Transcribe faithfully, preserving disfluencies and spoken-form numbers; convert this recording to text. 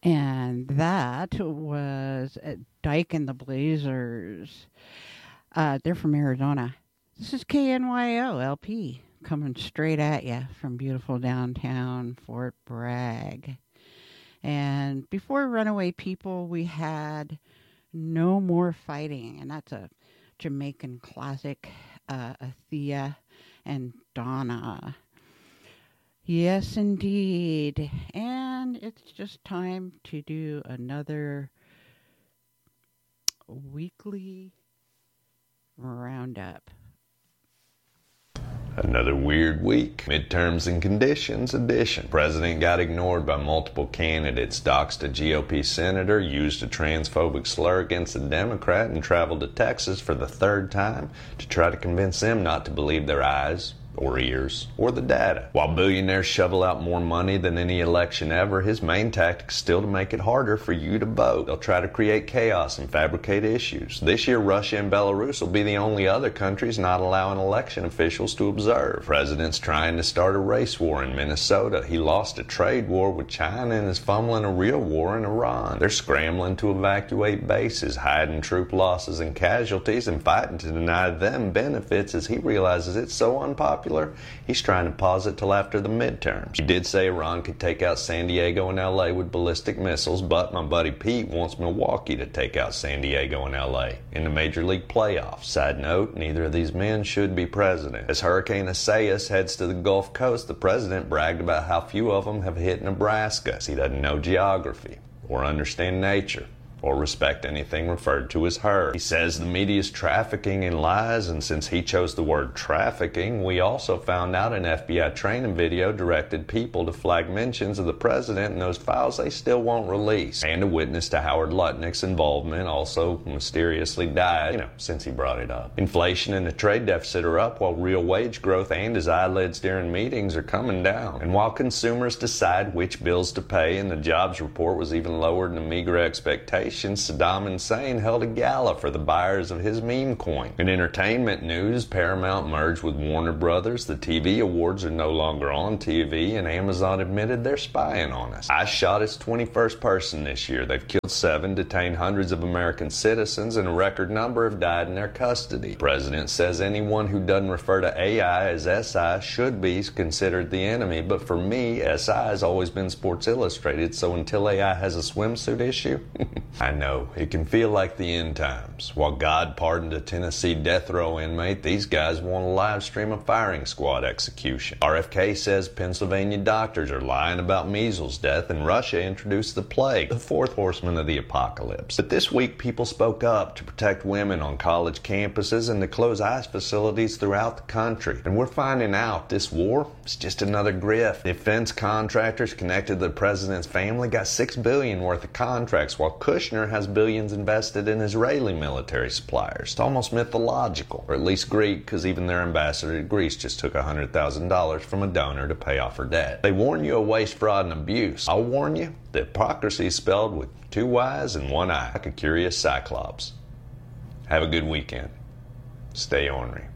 And that was uh, Dyke and the Blazers. Uh, they're from Arizona. This is K N Y O L P coming straight at you from beautiful downtown Fort Bragg. And before Runaway People, we had No More Fighting, and that's a Jamaican classic, uh, Athea and Donna. Yes, indeed. And it's just time to do another weekly roundup. Another weird week. Midterms and conditions edition. President got ignored by multiple candidates, doxed a G O P senator, used a transphobic slur against a Democrat, and traveled to Texas for the third time to try to convince them not to believe their eyes or ears, or the data. While billionaires shovel out more money than any election ever, his main tactic is still to make it harder for you to vote. They'll try to create chaos and fabricate issues. This year, Russia and Belarus will be the only other countries not allowing election officials to observe. The president's trying to start a race war in Minnesota. He lost a trade war with China and is fumbling a real war in Iran. They're scrambling to evacuate bases, hiding troop losses and casualties, and fighting to deny them benefits as he realizes it's so unpopular. He's trying to pause it till after the midterms. He did say Iran could take out San Diego and L A with ballistic missiles, but my buddy Pete wants Milwaukee to take out San Diego and L A in the Major League playoffs. Side note, neither of these men should be president. As Hurricane Isaias heads to the Gulf Coast, the president bragged about how few of them have hit Nebraska. He doesn't know geography or understand nature or respect anything referred to as her. He says the media is trafficking in lies, and since he chose the word trafficking, we also found out an F B I training video directed people to flag mentions of the president in those files they still won't release. And a witness to Howard Lutnick's involvement also mysteriously died, you know, since he brought it up. Inflation and the trade deficit are up, while real wage growth and his eyelids during meetings are coming down. And while consumers decide which bills to pay, and the jobs report was even lower than the meager expectations, Saddam Hussein held a gala for the buyers of his meme coin. In entertainment news, Paramount merged with Warner Brothers, the T V awards are no longer on T V, and Amazon admitted they're spying on us. ICE shot its twenty-first person this year. They've killed seven, detained hundreds of American citizens, and a record number have died in their custody. The president says anyone who doesn't refer to A I as S I should be considered the enemy, but for me, S I has always been Sports Illustrated, so until A I has a swimsuit issue, I know, it can feel like the end times. While God pardoned a Tennessee death row inmate, these guys want to live stream a firing squad execution. R F K says Pennsylvania doctors are lying about measles death, and Russia introduced the plague, the fourth horseman of the apocalypse. But this week, people spoke up to protect women on college campuses and to close ICE facilities throughout the country. And we're finding out this war is just another grift. Defense contractors connected to the president's family got six billion dollars worth of contracts, while Kushner has billions invested in Israeli military suppliers. It's almost mythological, or at least Greek, because even their ambassador to Greece just took one hundred thousand dollars from a donor to pay off her debt. They warn you of waste, fraud, and abuse. I'll warn you, the hypocrisy is spelled with two Y's and one I, like a curious cyclops. Have a good weekend. Stay ornery.